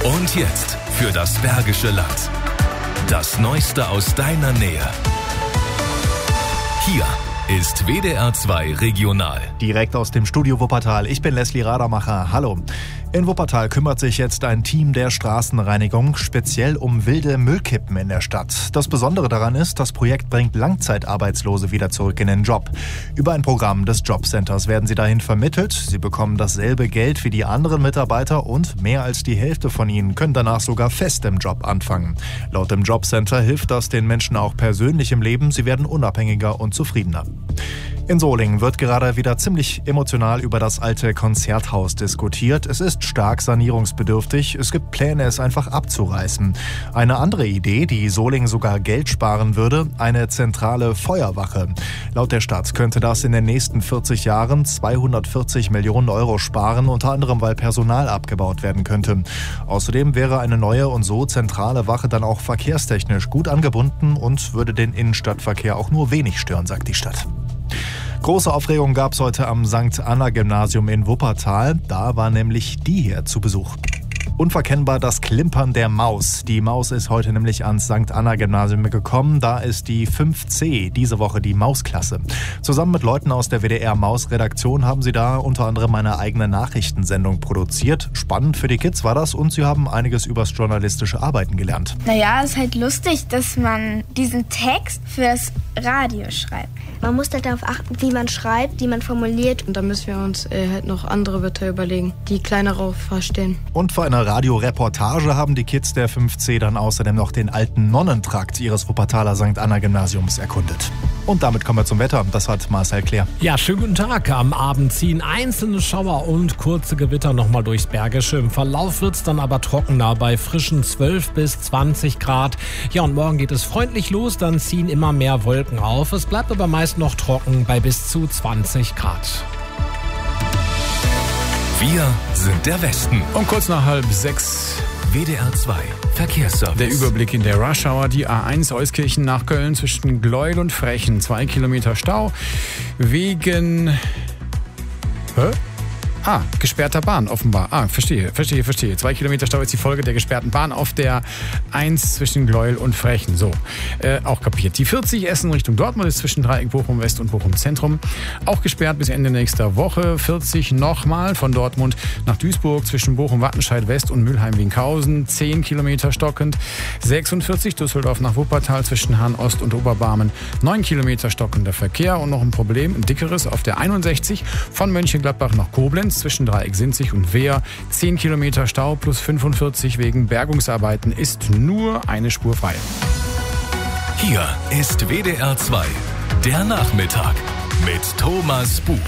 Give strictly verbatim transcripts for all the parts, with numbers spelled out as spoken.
Und jetzt für das Bergische Land. Das Neueste aus deiner Nähe. Hier ist W D R zwei Regional. Direkt aus dem Studio Wuppertal. Ich bin Leslie Radermacher. Hallo. In Wuppertal kümmert sich jetzt ein Team der Straßenreinigung speziell um wilde Müllkippen in der Stadt. Das Besondere daran ist, das Projekt bringt Langzeitarbeitslose wieder zurück in den Job. Über ein Programm des Jobcenters werden sie dahin vermittelt. Sie bekommen dasselbe Geld wie die anderen Mitarbeiter und mehr als die Hälfte von ihnen können danach sogar fest im Job anfangen. Laut dem Jobcenter hilft das den Menschen auch persönlich im Leben. Sie werden unabhängiger und zufriedener. In Solingen wird gerade wieder ziemlich emotional über das alte Konzerthaus diskutiert. Es ist stark sanierungsbedürftig. Es gibt Pläne, es einfach abzureißen. Eine andere Idee, die Solingen sogar Geld sparen würde, eine zentrale Feuerwache. Laut der Stadt könnte das in den nächsten vierzig Jahren zweihundertvierzig Millionen Euro sparen, unter anderem weil Personal abgebaut werden könnte. Außerdem wäre eine neue und so zentrale Wache dann auch verkehrstechnisch gut angebunden und würde den Innenstadtverkehr auch nur wenig stören, sagt die Stadt. Große Aufregung gab es heute am Sankt Anna Gymnasium in Wuppertal. Da war nämlich die hier zu Besuch. Unverkennbar das Klimpern der Maus. Die Maus ist heute nämlich ans Sankt Anna Gymnasium gekommen. Da ist die fünf C, diese Woche die Mausklasse. Zusammen mit Leuten aus der W D R-Maus-Redaktion haben sie da unter anderem eine eigene Nachrichtensendung produziert. Spannend für die Kids war das und sie haben einiges übers journalistische Arbeiten gelernt. Naja, es ist halt lustig, dass man diesen Text fürs Radio schreibt. Man muss halt darauf achten, wie man schreibt, wie man formuliert. Und da müssen wir uns äh, halt noch andere Wörter überlegen, die kleinere verstehen. Und für eine Radioreportage haben die Kids der fünf C dann außerdem noch den alten Nonnentrakt ihres Wuppertaler Sankt Anna Gymnasiums erkundet. Und damit kommen wir zum Wetter. Das hat Marcel Clair. Ja, schönen guten Tag. Am Abend ziehen einzelne Schauer und kurze Gewitter nochmal durchs Bergische. Im Verlauf wird es dann aber trockener bei frischen zwölf bis zwanzig Grad. Ja, und morgen geht es freundlich los, dann ziehen immer mehr Wolken auf. Es bleibt aber meist noch trocken bei bis zu zwanzig Grad. Wir sind der Westen. Um kurz nach halb sechs. W D R zwei Verkehrsservice. Der Überblick in der Rush Hour. Die A eins Euskirchen nach Köln zwischen Gleuel und Frechen. Zwei Kilometer Stau wegen... Hä? Ah, gesperrter Bahn offenbar. Ah, verstehe, verstehe, verstehe. Zwei Kilometer Stau ist die Folge der gesperrten Bahn auf der eins zwischen Gleuel und Frechen. So, äh, auch kapiert. Die vierzig Essen Richtung Dortmund ist zwischen Dreieck Bochum West und Bochum Zentrum. Auch gesperrt bis Ende nächster Woche. vierzig nochmal von Dortmund nach Duisburg zwischen Bochum Wattenscheid West und Mülheim-Wienkhausen. zehn Kilometer stockend. sechsundvierzig Düsseldorf nach Wuppertal zwischen Hahn Ost und Oberbarmen. neun Kilometer stockender Verkehr und noch ein Problem, ein dickeres auf der einundsechzig von Mönchengladbach nach Koblenz zwischen Dreieck Sinzig und Wehr. zehn Kilometer Stau plus fünfundvierzig wegen Bergungsarbeiten ist nur eine Spur frei. Hier ist W D R zwei, der Nachmittag mit Thomas Bug.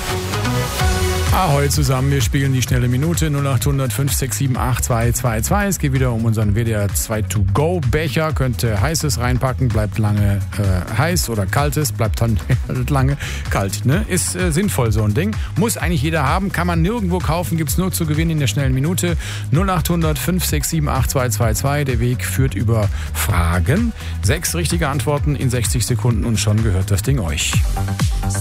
Ahoi zusammen, wir spielen die schnelle Minute null acht hundert fünf sechs sieben acht zwei zwei zwei. Es geht wieder um unseren W D R zwei To Go Becher. Könnt ihr heißes reinpacken, bleibt lange äh, heiß oder kaltes, bleibt dann lange kalt. Ne? Ist äh, sinnvoll so ein Ding. Muss eigentlich jeder haben, kann man nirgendwo kaufen, gibt's nur zu gewinnen in der schnellen Minute. null acht hundert fünf sechs sieben acht zwei zwei zwei. Der Weg führt über Fragen. Sechs richtige Antworten in sechzig Sekunden und schon gehört das Ding euch.